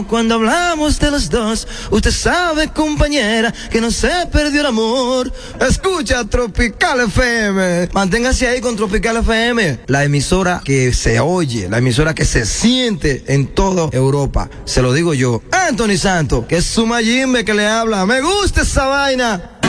Cuando hablamos de los dos, usted sabe, compañera, que no se perdió el amor. Escucha Tropical FM. Manténgase ahí con Tropical FM, la emisora que se oye, la emisora que se siente en toda Europa. Se lo digo yo, Anthony Santos, que es su Mayimbe que le habla. Me gusta esa vaina.